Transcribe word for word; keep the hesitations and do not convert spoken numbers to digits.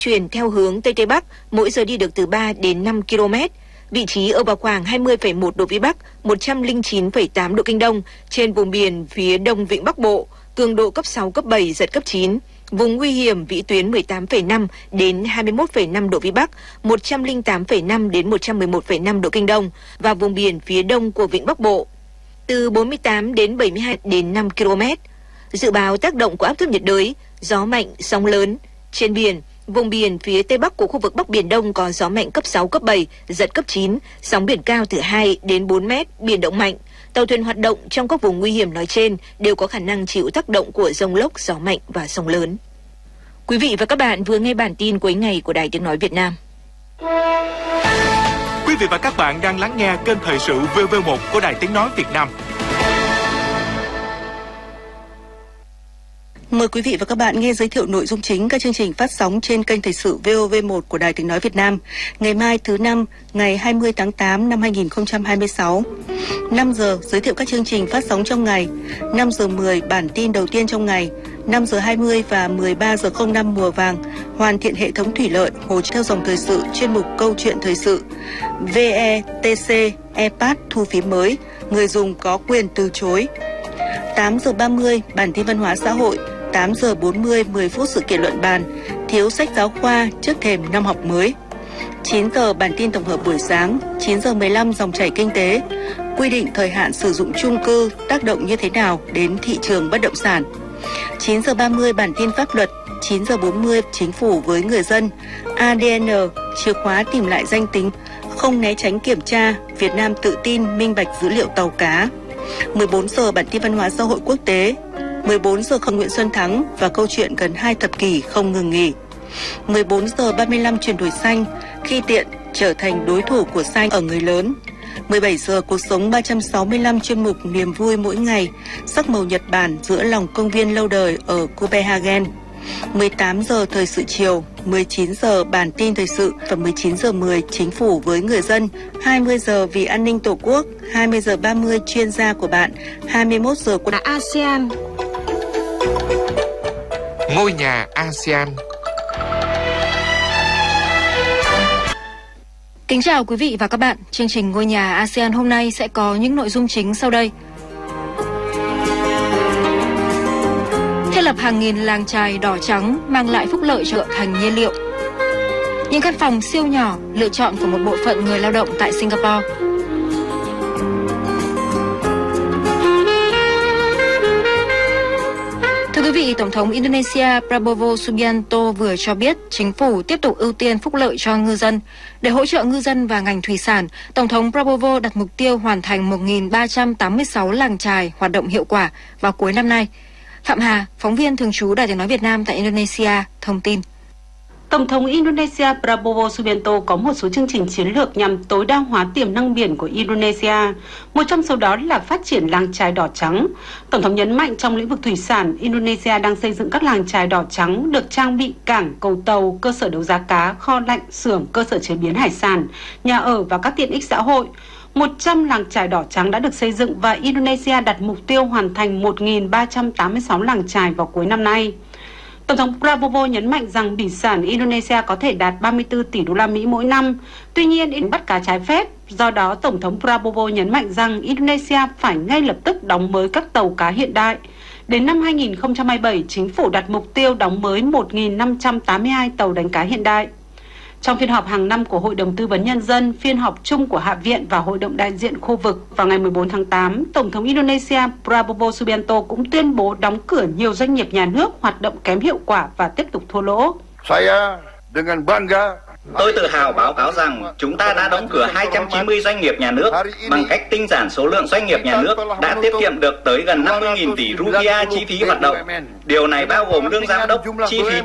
chuyển theo hướng Tây Tây Bắc, mỗi giờ đi được từ ba đến năm ki lô mét. Vị trí ở vào khoảng hai mươi phẩy một độ Vĩ Bắc, một trăm lẻ chín phẩy tám độ Kinh Đông, trên vùng biển phía đông vịnh Bắc Bộ, cường độ cấp sáu, cấp bảy, giật cấp chín. Vùng nguy hiểm vĩ tuyến mười tám phẩy năm đến hai mươi mốt phẩy năm độ Vĩ Bắc, một trăm lẻ tám phẩy năm đến một trăm mười một phẩy năm độ Kinh Đông và vùng biển phía đông của vịnh Bắc Bộ. Từ bốn mươi tám đến bảy mươi hai đến năm ki lô mét. Dự báo tác động của áp thấp nhiệt đới, gió mạnh, sóng lớn. Trên biển, vùng biển phía tây bắc của khu vực Bắc Biển Đông có gió mạnh cấp sáu, cấp bảy, giật cấp chín, sóng biển cao từ hai đến bốn mét, biển động mạnh. Tàu thuyền hoạt động trong các vùng nguy hiểm nói trên đều có khả năng chịu tác động của dông lốc, gió mạnh và sóng lớn. Quý vị và các bạn vừa nghe bản tin cuối ngày của Đài Tiếng nói Việt Nam. Quý vị và các bạn đang lắng nghe kênh thời sự vê vê một của Đài Tiếng nói Việt Nam. Mời quý vị và các bạn nghe giới thiệu nội dung chính các chương trình phát sóng trên kênh thời sự vê o vê một của Đài Tiếng nói Việt Nam. Ngày mai thứ năm, ngày hai mươi tháng tám năm hai nghìn không trăm hai mươi sáu. năm giờ giới thiệu các chương trình phát sóng trong ngày. năm giờ mười bản tin đầu tiên trong ngày. năm giờ hai mươi và mười ba giờ không năm mùa vàng, hoàn thiện hệ thống thủy lợi, hồ theo dòng thời sự chuyên mục câu chuyện thời sự. vê e tê xê e pê a ét thu phí mới, người dùng có quyền từ chối. tám giờ ba mươi bản tin văn hóa xã hội. tám giờ bốn mươi, mười phút sự kiện luận bàn, thiếu sách giáo khoa trước thềm năm học mới. chín giờ bản tin tổng hợp buổi sáng. chín giờ mười lăm dòng chảy kinh tế, quy định thời hạn sử dụng chung cư tác động như thế nào đến thị trường bất động sản. chín giờ ba mươi bản tin pháp luật. chín giờ bốn mươi chính phủ với người dân. a đê en, chìa khóa tìm lại danh tính, không né tránh kiểm tra, Việt Nam tự tin minh bạch dữ liệu tàu cá. mười bốn giờ bản tin văn hóa xã hội quốc tế. mười bốn giờ không Nguyễn Xuân Thắng và câu chuyện gần hai thập kỷ không ngừng nghỉ. mười bốn giờ ba mươi lăm chuyển đổi xanh, khi tiện trở thành đối thủ của xanh ở người lớn. mười bảy giờ cuộc sống ba trăm sáu mươi lăm chuyên mục niềm vui mỗi ngày, sắc màu Nhật Bản giữa lòng công viên lâu đời ở Copenhagen. mười tám giờ thời sự chiều, mười chín giờ bản tin thời sự và mười chín giờ mười chính phủ với người dân, hai mươi giờ vì an ninh tổ quốc, hai mươi giờ ba mươi chuyên gia của bạn, hai mươi mốt giờ của a sê an. Ngôi nhà a sê an. Kính chào quý vị và các bạn. Chương trình Ngôi nhà a sê an hôm nay sẽ có những nội dung chính sau đây. Thiết lập hàng nghìn làng chài đỏ trắng mang lại phúc lợi cho thành nhiên liệu. Những căn phòng siêu nhỏ lựa chọn của một bộ phận người lao động tại Singapore. Thưa quý vị, Tổng thống Indonesia Prabowo Subianto vừa cho biết chính phủ tiếp tục ưu tiên phúc lợi cho ngư dân. Để hỗ trợ ngư dân và ngành thủy sản, Tổng thống Prabowo đặt mục tiêu hoàn thành một nghìn ba trăm tám mươi sáu làng chài hoạt động hiệu quả vào cuối năm nay. Phạm Hà, phóng viên thường trú Đài Tiếng nói Việt Nam tại Indonesia, thông tin. Tổng thống Indonesia Prabowo Subianto có một số chương trình chiến lược nhằm tối đa hóa tiềm năng biển của Indonesia. Một trong số đó là phát triển làng chài đỏ trắng. Tổng thống nhấn mạnh trong lĩnh vực thủy sản, Indonesia đang xây dựng các làng chài đỏ trắng được trang bị cảng, cầu tàu, cơ sở đấu giá cá, kho lạnh, xưởng, cơ sở chế biến hải sản, nhà ở và các tiện ích xã hội. một trăm làng chài đỏ trắng đã được xây dựng và Indonesia đặt mục tiêu hoàn thành một nghìn ba trăm tám mươi sáu làng chài vào cuối năm nay. Tổng thống Prabowo nhấn mạnh rằng thủy sản Indonesia có thể đạt ba mươi tư tỷ đô la Mỹ mỗi năm. Tuy nhiên, bắt cá trái phép. Do đó, Tổng thống Prabowo nhấn mạnh rằng Indonesia phải ngay lập tức đóng mới các tàu cá hiện đại. Đến năm hai nghìn không trăm hai mươi bảy, chính phủ đặt mục tiêu đóng mới một nghìn năm trăm tám mươi hai tàu đánh cá hiện đại. Trong phiên họp hàng năm của Hội đồng Tư vấn Nhân dân, phiên họp chung của Hạ viện và Hội đồng đại diện khu vực vào ngày mười bốn tháng tám, Tổng thống Indonesia Prabowo Subianto cũng tuyên bố đóng cửa nhiều doanh nghiệp nhà nước hoạt động kém hiệu quả và tiếp tục thua lỗ. Tôi tự hào báo cáo rằng chúng ta đã đóng cửa hai trăm chín mươi doanh nghiệp nhà nước. Bằng cách tinh giản số lượng doanh nghiệp nhà nước đã tiết kiệm được tới gần năm mươi nghìn tỷ rupiah chi phí hoạt động. Điều này bao gồm lương giám đốc, chi phí